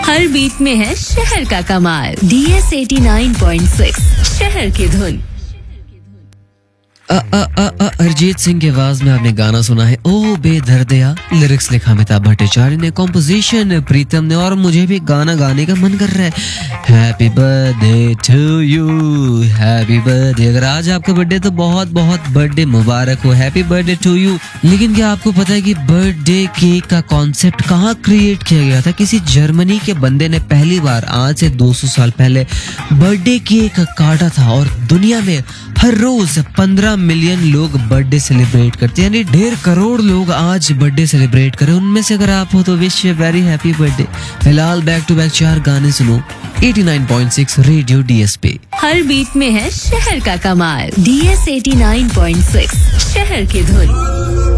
हर beat में है शहर का कमाल। DS 89.6 शहर की धुन। अरिजीत सिंह की आवाज में आपने गाना सुना है ओ बेदर्दया। लिरिक्स लिखा अमिताभ भट्टाचार्य ने, कॉम्पोजिशन प्रीतम ने, और मुझे भी गाना गाने का मन कर रहा है। Happy birthday to you, happy birthday. अगर आज आपका बर्थडे तो बहुत बहुत बर्थडे मुबारक हो, हैप्पी बर्थडे टू यू। लेकिन क्या आपको पता है कि बर्थडे केक का कॉन्सेप्ट कहाँ क्रिएट किया गया था? किसी जर्मनी के बंदे ने पहली बार आज से 200 साल पहले बर्थडे केक काटा था और दुनिया में हर रोज 15 मिलियन लोग बर्थडे सेलिब्रेट करते हैं, यानी 1.5 करोड़ लोग आज बर्थडे सेलिब्रेट करें। उनमें से अगर आप हो तो wish you very happy birthday. फिलहाल बैक टू बैक 4 गाने सुनो 89.6 रेडियो DS पे। हर बीट में है शहर का कमाल। DS 89.6 शहर की धुन।